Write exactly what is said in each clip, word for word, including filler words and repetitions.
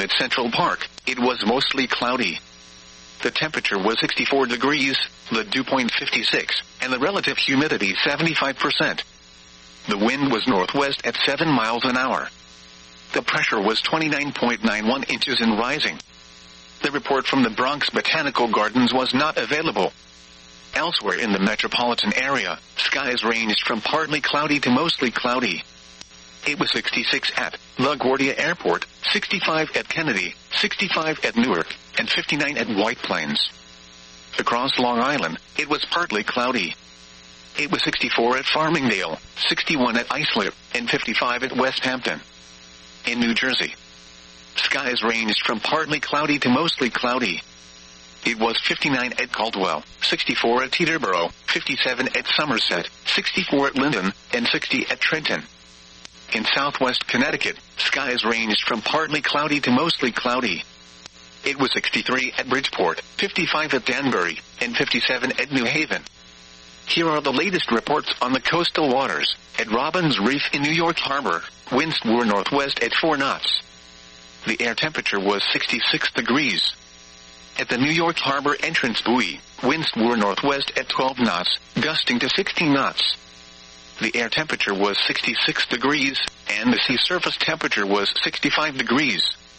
at Central Park, it was mostly cloudy. The temperature was sixty-four degrees, the dew point fifty-six, and the relative humidity seventy-five percent. The wind was northwest at seven miles an hour. The pressure was twenty-nine point nine one inches and rising. The report from the Bronx Botanical Gardens was not available. Elsewhere in the metropolitan area, skies ranged from partly cloudy to mostly cloudy. It was sixty-six at LaGuardia Airport, sixty-five at Kennedy, sixty-five at Newark, and fifty-nine at White Plains. Across Long Island, it was partly cloudy. It was sixty-four at Farmingdale, sixty-one at Islip, and fifty-five at West Hampton. In New Jersey, skies ranged from partly cloudy to mostly cloudy. It was fifty-nine at Caldwell, sixty-four at Teterboro, fifty-seven at Somerset, sixty-four at Linden, and sixty at Trenton. In southwest Connecticut, skies ranged from partly cloudy to mostly cloudy. It was sixty-three at Bridgeport, fifty-five at Danbury, and fifty-seven at New Haven. Here are the latest reports on the coastal waters. At Robbins Reef in New York Harbor, winds were northwest at four knots. The air temperature was sixty-six degrees. At the New York Harbor entrance buoy, winds were northwest at twelve knots, gusting to sixteen knots. The air temperature was sixty-six degrees, and the sea surface temperature was sixty-five degrees.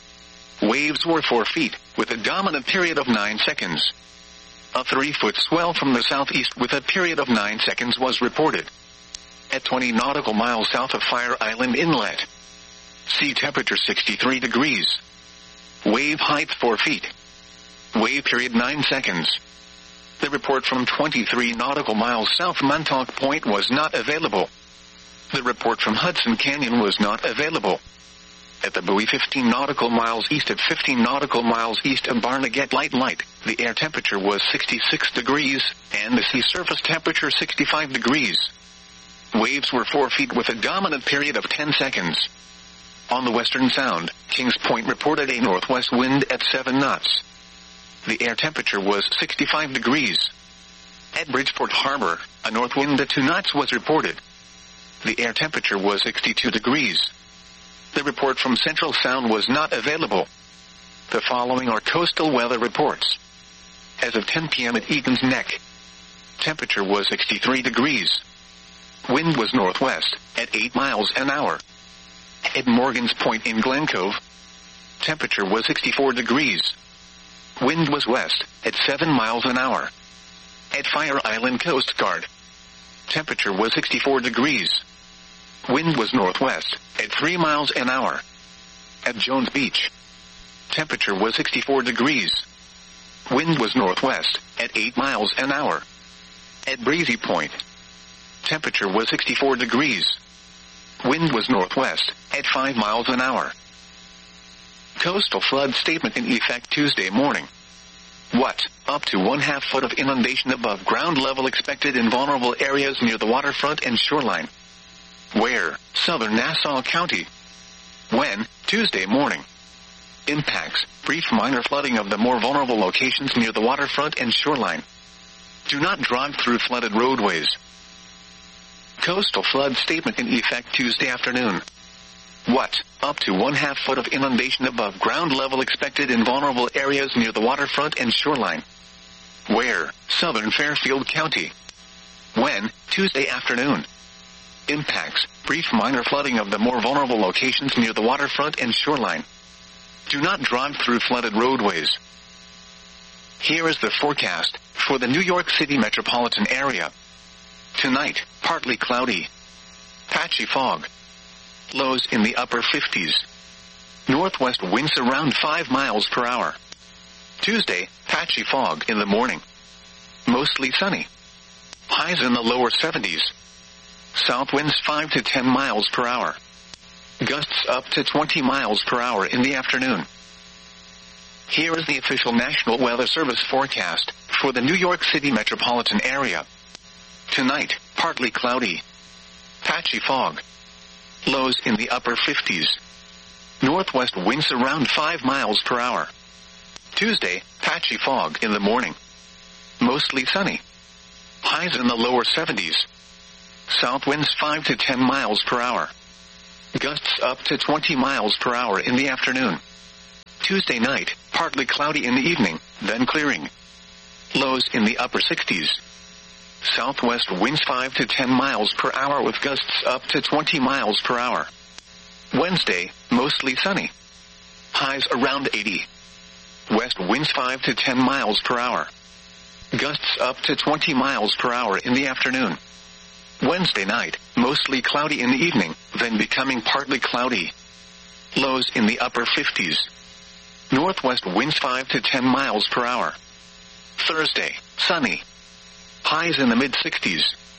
Waves were four feet, with a dominant period of nine seconds. A three-foot swell from the southeast with a period of nine seconds was reported. At twenty nautical miles south of Fire Island Inlet, sea temperature sixty-three degrees. Wave height four feet. Wave period nine seconds. The report from twenty-three nautical miles south Montauk Point was not available. The report from Hudson Canyon was not available. At the buoy fifteen nautical miles east of fifteen nautical miles east of Barnegat Light Light, the air temperature was sixty-six degrees, and the sea surface temperature sixty-five degrees. Waves were four feet with a dominant period of ten seconds. On the Western Sound, Kings Point reported a northwest wind at seven knots. The air temperature was sixty-five degrees. At Bridgeport Harbor, a north wind at two knots was reported. The air temperature was sixty-two degrees. The report from Central Sound was not available. The following are coastal weather reports. As of ten p.m. at Egan's Neck, temperature was sixty-three degrees. Wind was northwest, at eight miles an hour. At Morgan's Point in Glen Cove, temperature was sixty-four degrees. Wind was west, at seven miles an hour. At Fire Island Coast Guard, temperature was sixty-four degrees. Wind was northwest, at three miles an hour. At Jones Beach, temperature was sixty-four degrees. Wind was northwest, at eight miles an hour. At Breezy Point, temperature was sixty-four degrees. Wind was northwest, at five miles an hour. Coastal flood statement in effect Tuesday morning. What? Up to one half foot of inundation above ground level expected in vulnerable areas near the waterfront and shoreline. Where? Southern Nassau County. When? Tuesday morning. Impacts: brief minor flooding of the more vulnerable locations near the waterfront and shoreline. Do not drive through flooded roadways. Coastal flood statement in effect Tuesday afternoon. What? Up to one half foot of inundation above ground level expected in vulnerable areas near the waterfront and shoreline. Where? Southern Fairfield County. When? Tuesday afternoon. Impacts: brief minor flooding of the more vulnerable locations near the waterfront and shoreline. Do not drive through flooded roadways. Here is the forecast for the New York City metropolitan area. Tonight, partly cloudy. Patchy fog. Lows in the upper fifties. Northwest winds around five miles per hour. Tuesday, patchy fog in the morning. Mostly sunny. Highs in the lower seventies. South winds five to ten miles per hour. Gusts up to twenty miles per hour in the afternoon. Here is the official National Weather Service forecast for the New York City metropolitan area. Tonight, partly cloudy. Patchy fog. Lows in the upper fifties. Northwest winds around five miles per hour. Tuesday, patchy fog in the morning. Mostly sunny. Highs in the lower seventies. South winds five to ten miles per hour. Gusts up to twenty miles per hour in the afternoon. Tuesday night, partly cloudy in the evening, then clearing. Lows in the upper sixties. Southwest winds five to ten miles per hour with gusts up to twenty miles per hour. Wednesday, mostly sunny. Highs around eighty. West winds five to ten miles per hour. Gusts up to twenty miles per hour in the afternoon. Wednesday night, mostly cloudy in the evening, then becoming partly cloudy. Lows in the upper fifties. Northwest winds five to ten miles per hour. Thursday, sunny. Highs in the mid-sixties.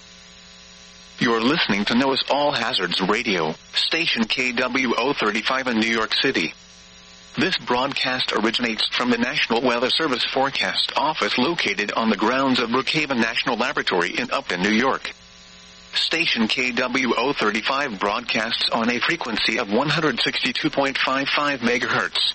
You're listening to NOAA's All Hazards Radio, station K W O thirty-five in New York City. This broadcast originates from the National Weather Service Forecast Office located on the grounds of Brookhaven National Laboratory in Upton, New York. Station K W O thirty-five broadcasts on a frequency of one hundred sixty-two point five five megahertz.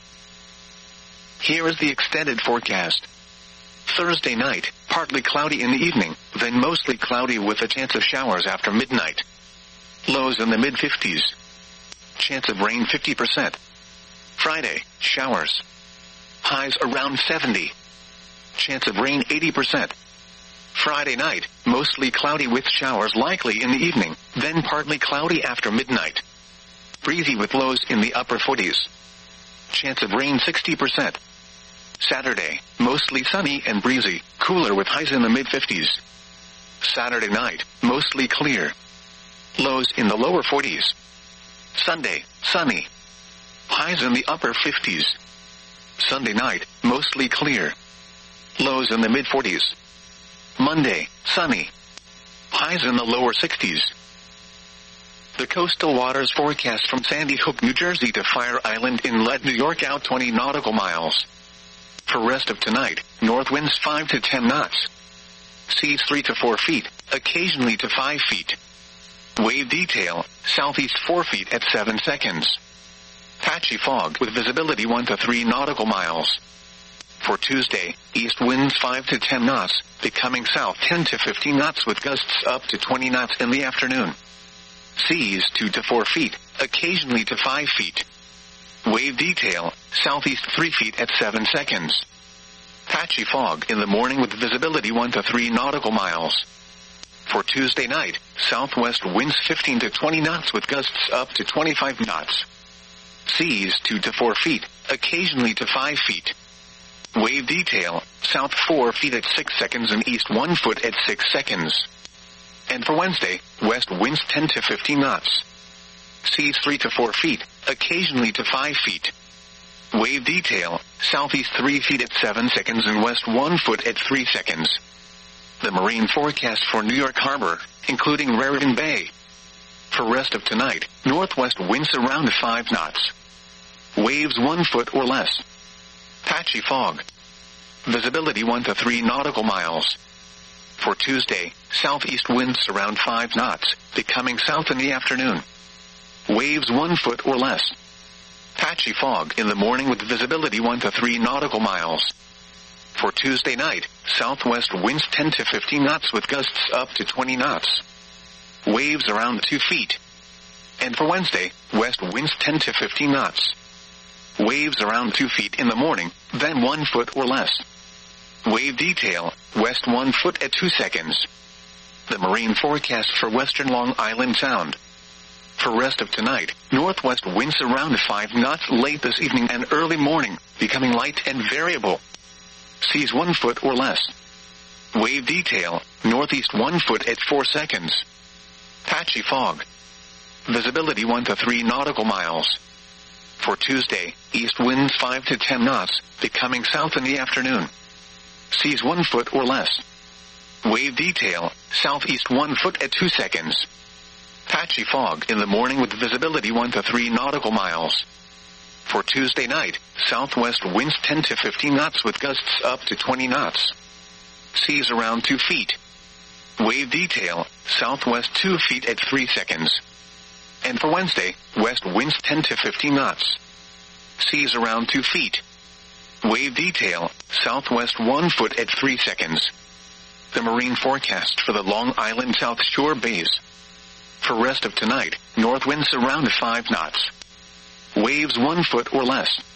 Here is the extended forecast. Thursday night, partly cloudy in the evening, then mostly cloudy with a chance of showers after midnight. Lows in the mid-fifties. Chance of rain fifty percent. Friday, showers. Highs around seventy. Chance of rain eighty percent. Friday night, mostly cloudy with showers likely in the evening, then partly cloudy after midnight. Breezy with lows in the upper forties. Chance of rain sixty percent. Saturday, mostly sunny and breezy, cooler with highs in the mid-fifties. Saturday night, mostly clear. Lows in the lower forties. Sunday, sunny. Highs in the upper fifties. Sunday night, mostly clear. Lows in the mid-forties. Monday, sunny. Highs in the lower sixties. The coastal waters forecast from Sandy Hook, New Jersey to Fire Island Inlet, New York out twenty nautical miles. For rest of tonight, north winds five to ten knots. Seas three to four feet, occasionally to five feet. Wave detail, southeast four feet at seven seconds. Patchy fog with visibility one to three nautical miles. For Tuesday, east winds five to ten knots, becoming south ten to fifteen knots with gusts up to twenty knots in the afternoon. Seas two to four feet, occasionally to five feet. Wave detail, southeast three feet at seven seconds. Patchy fog in the morning with visibility one to three nautical miles. For Tuesday night, southwest winds fifteen to twenty knots with gusts up to twenty-five knots. Seas two to four feet, occasionally to five feet. Wave detail, south four feet at six seconds and east one foot at six seconds. And for Wednesday, west winds ten to fifteen knots. Seas three to four feet, occasionally to five feet. Wave detail, southeast three feet at seven seconds and west one foot at three seconds. The marine forecast for New York Harbor, including Raritan Bay. For rest of tonight, northwest winds around five knots. Waves one foot or less. Patchy fog. Visibility one to three nautical miles. For Tuesday, southeast winds around five knots, becoming south in the afternoon. Waves one foot or less. Patchy fog in the morning with visibility one to three nautical miles. For Tuesday night, southwest winds ten to fifteen knots with gusts up to twenty knots. Waves around two feet. And for Wednesday, west winds ten to fifteen knots. Waves around two feet in the morning, then one foot or less. Wave detail, west one foot at two seconds. The marine forecast for western Long Island Sound. For rest of tonight, northwest winds around five knots late this evening and early morning, becoming light and variable. Seas one foot or less. Wave detail, northeast one foot at four seconds. Patchy fog. Visibility one to three nautical miles. For Tuesday, east winds five to ten knots, becoming south in the afternoon. Seas one foot or less. Wave detail, southeast one foot at two seconds. Patchy fog in the morning with visibility one to three nautical miles. For Tuesday night, southwest winds ten to fifteen knots with gusts up to twenty knots. Seas around two feet. Wave detail, southwest two feet at three seconds. And for Wednesday, west winds ten to fifteen knots. Seas around two feet. Wave detail, southwest one foot at three seconds. The marine forecast for the Long Island South Shore bays. For rest of tonight, north winds around five knots. Waves one foot or less.